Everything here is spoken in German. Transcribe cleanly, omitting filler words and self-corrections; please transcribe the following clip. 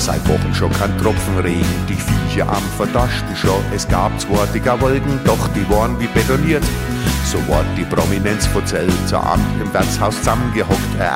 Seit Wochen schon kein Tropfen Regen, die Viecher am Verdasten schon. Es gab zwar dicker Wolken, doch die waren wie betoniert. So ward die Prominenz von Zell zur Amt im Wirtshaus zusammengehockt.